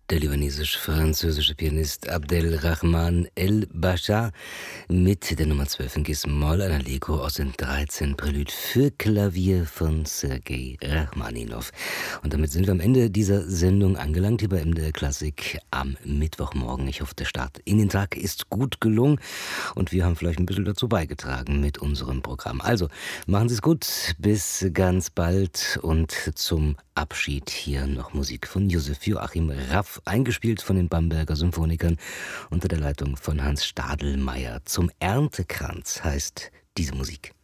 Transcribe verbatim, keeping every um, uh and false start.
Der libanesisch-französische Pianist Abdelrahman El-Bachar mit der Nummer zwölf in Gis-Moll, ein Allegro aus dem dreizehn Prelude für Klavier von Sergei Rachmaninow. Und damit sind wir am Ende dieser Sendung angelangt, hier bei M D R Klassik am Mittwochmorgen. Ich hoffe, der Start in den Tag ist gut gelungen und wir haben vielleicht ein bisschen dazu beigetragen mit unserem Programm. Also, machen Sie es gut, bis ganz bald und zum Abschied hier noch Musik von Josef Joachim Raff, eingespielt von den Bamberger Symphonikern unter der Leitung von Hans Stadelmeier. Zum Erntekranz heißt diese Musik.